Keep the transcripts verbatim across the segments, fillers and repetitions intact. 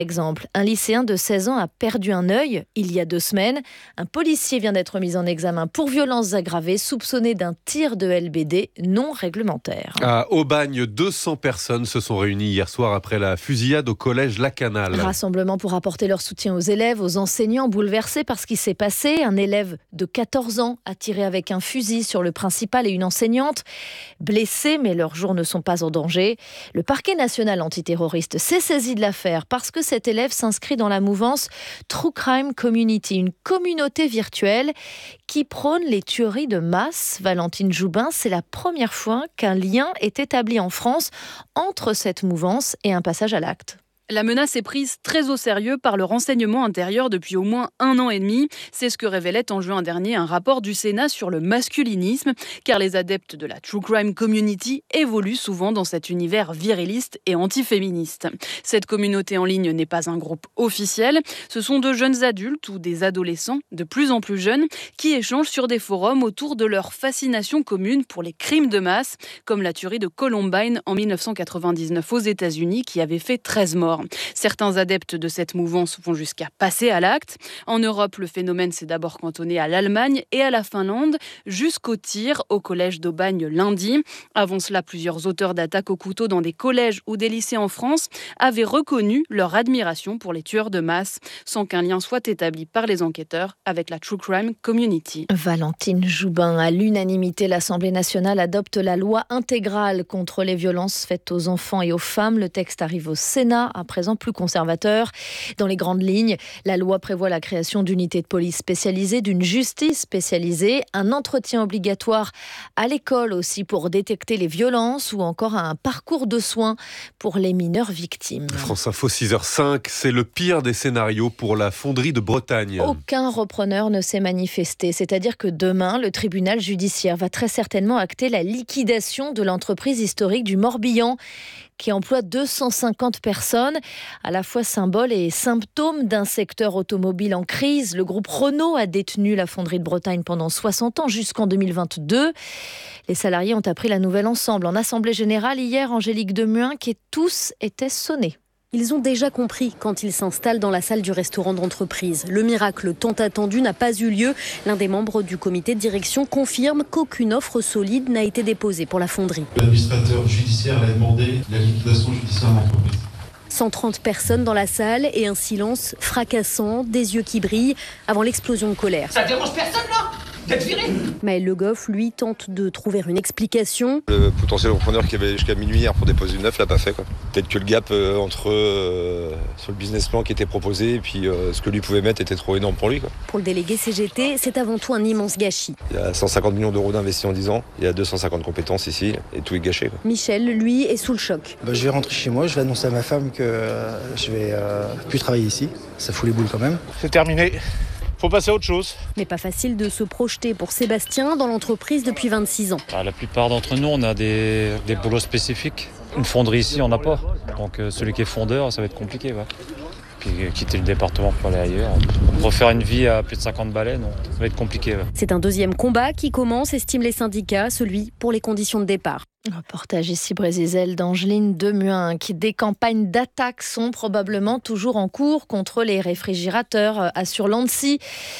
Exemple, un lycéen de seize ans a perdu un œil il y a deux semaines. Un policier vient d'être mis en examen pour violences aggravées, soupçonné d'un tir de L B D non réglementaire. À Aubagne, deux cents personnes se sont réunies hier soir après la fusillade au collège Lacanal. Rassemblement pour apporter leur soutien aux élèves, aux enseignants bouleversés par ce qui s'est passé. Un élève de quatorze ans a tiré avec un fusil sur le principal et une enseignante. Blessés, mais leurs jours ne sont pas en danger. Le parquet national antiterroriste s'est saisi de l'affaire parce que cet élève s'inscrit dans la mouvance True Crime Community, une communauté virtuelle qui prône les tueries de masse. Valentine Joubin, c'est la première fois qu'un lien est établi en France entre cette mouvance et un passage à l'acte. La menace est prise très au sérieux par le renseignement intérieur depuis au moins un an et demi. C'est ce que révélait en juin dernier un rapport du Sénat sur le masculinisme, car les adeptes de la True Crime Community évoluent souvent dans cet univers viriliste et antiféministe. Cette communauté en ligne n'est pas un groupe officiel. Ce sont de jeunes adultes ou des adolescents, de plus en plus jeunes, qui échangent sur des forums autour de leur fascination commune pour les crimes de masse, comme la tuerie de Columbine en dix-neuf cent quatre-vingt-dix-neuf aux États-Unis qui avait fait treize morts. Certains adeptes de cette mouvance vont jusqu'à passer à l'acte. En Europe, le phénomène s'est d'abord cantonné à l'Allemagne et à la Finlande, jusqu'au tir au collège d'Aubagne lundi. Avant cela, plusieurs auteurs d'attaques au couteau dans des collèges ou des lycées en France avaient reconnu leur admiration pour les tueurs de masse, sans qu'un lien soit établi par les enquêteurs avec la True Crime Community. Valentine Joubin, à l'unanimité, l'Assemblée nationale adopte la loi intégrale contre les violences faites aux enfants et aux femmes. Le texte arrive au Sénat, à présent plus conservateur. Dans les grandes lignes, la loi prévoit la création d'unités de police spécialisées, d'une justice spécialisée, un entretien obligatoire à l'école aussi pour détecter les violences ou encore un parcours de soins pour les mineurs victimes. France Info six heures cinq, c'est le pire des scénarios pour la fonderie de Bretagne. Aucun repreneur ne s'est manifesté, c'est-à-dire que demain, le tribunal judiciaire va très certainement acter la liquidation de l'entreprise historique du Morbihan, qui emploie deux cent cinquante personnes, à la fois symbole et symptôme d'un secteur automobile en crise. Le groupe Renault a détenu la fonderie de Bretagne pendant soixante ans, jusqu'en deux mille vingt-deux. Les salariés ont appris la nouvelle ensemble en assemblée générale hier, Angélique Demuin, qui tous étaient sonnés. Ils ont déjà compris quand ils s'installent dans la salle du restaurant d'entreprise. Le miracle tant attendu n'a pas eu lieu. L'un des membres du comité de direction confirme qu'aucune offre solide n'a été déposée pour la fonderie. L'administrateur judiciaire a demandé la liquidation judiciaire de l'entreprise. cent trente personnes dans la salle et un silence fracassant, des yeux qui brillent avant l'explosion de colère. Ça dérange personne là d'être viré. Maël Le Goff, lui, tente de trouver une explication. Le potentiel repreneur qui avait jusqu'à minuit hier pour déposer une neuf l'a pas fait, quoi. Peut-être que le gap euh, entre euh, sur le business plan qui était proposé et puis euh, ce que lui pouvait mettre était trop énorme pour lui, quoi. Pour le délégué C G T, c'est avant tout un immense gâchis. Il y a cent cinquante millions d'euros d'investis en dix ans, il y a deux cent cinquante compétences ici et tout est gâché, quoi. Michel, lui, est sous le choc. Bah, je vais rentrer chez moi, je vais annoncer à ma femme que euh, je vais euh, plus travailler ici. Ça fout les boules quand même. C'est terminé. Faut passer à autre chose. Mais pas facile de se projeter pour Sébastien dans l'entreprise depuis vingt-six ans. Bah, la plupart d'entre nous, on a des, des boulots spécifiques. Une fonderie ici, on n'a pas. Donc euh, celui qui est fondeur, ça va être compliqué. Ouais. Puis euh, quitter le département pour aller ailleurs. Refaire une vie à plus de cinquante balais, non, ça va être compliqué. Ouais. C'est un deuxième combat qui commence, estiment les syndicats, celui pour les conditions de départ. Reportage ici Brésil d'Angeline Demuin, qui des campagnes d'attaque sont probablement toujours en cours contre les réfrigérateurs, assure l'ANSSI,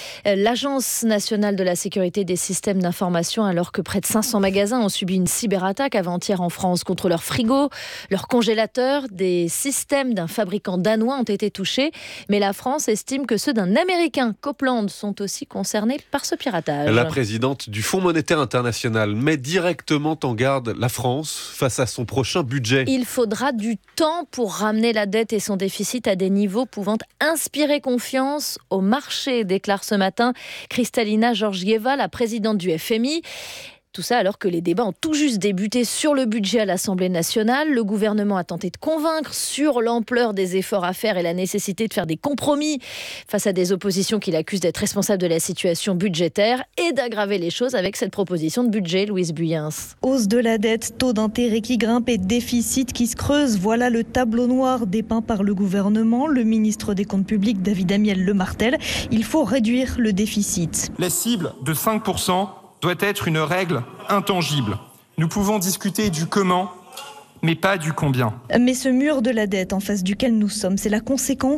l'Agence nationale de la sécurité des systèmes d'information, alors que près de cinq cents magasins ont subi une cyberattaque avant-hier en France contre leurs frigos, leurs congélateurs. Des systèmes d'un fabricant danois ont été touchés, mais la France estime que ceux d'un Américain, Copland, sont aussi concernés par ce piratage. La présidente du Fonds monétaire international met directement en garde la France face à son prochain budget. Il faudra du temps pour ramener la dette et son déficit à des niveaux pouvant inspirer confiance au marché, déclare ce matin Kristalina Georgieva, la présidente du F M I. Tout ça alors que les débats ont tout juste débuté sur le budget à l'Assemblée nationale. Le gouvernement a tenté de convaincre sur l'ampleur des efforts à faire et la nécessité de faire des compromis face à des oppositions qu'il accuse d'être responsables de la situation budgétaire et d'aggraver les choses avec cette proposition de budget, Louise Buyens. Hausse de la dette, taux d'intérêt qui grimpe et déficit qui se creuse. Voilà le tableau noir dépeint par le gouvernement. Le ministre des Comptes publics, David Amiel, le martèle. Il faut réduire le déficit. La cible de cinq pour cent doit être une règle intangible. Nous pouvons discuter du comment, mais pas du combien. Mais ce mur de la dette en face duquel nous sommes, c'est la conséquence